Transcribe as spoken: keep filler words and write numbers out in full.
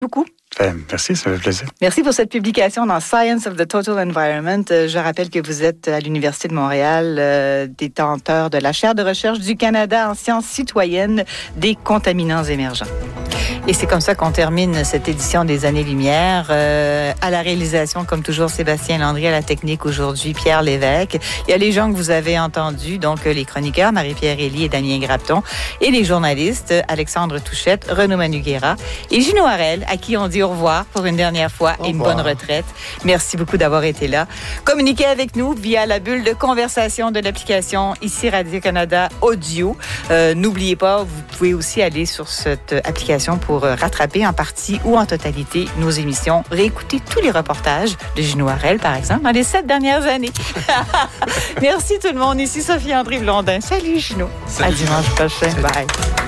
Beaucoup. Ben, merci, ça fait plaisir. Merci pour cette publication dans Science of the Total Environment. Je rappelle que vous êtes à l'Université de Montréal, euh, détenteur de la chaire de recherche du Canada en sciences citoyennes des contaminants émergents. Et c'est comme ça qu'on termine cette édition des Années-Lumière. Euh, à la réalisation, comme toujours, Sébastien Landry, à la technique aujourd'hui, Pierre Lévesque. Il y a les gens que vous avez entendus, donc les chroniqueurs, Marie-Pierre Elie et Damien Grapton, et les journalistes, Alexandre Touchette, Renaud Manuguera et Gino Harel, à qui on dit au revoir pour une dernière fois et une bonne retraite. Merci beaucoup d'avoir été là. Communiquez avec nous via la bulle de conversation de l'application ici Radio-Canada Audio. Euh, n'oubliez pas, vous pouvez aussi aller sur cette application pour rattraper en partie ou en totalité nos émissions. Réécouter tous les reportages de Gino Harel, par exemple, dans les sept dernières années. Merci tout le monde. Ici Sophie-André Blondin. Salut Gino. Salut. À dimanche prochain. Salut. Bye.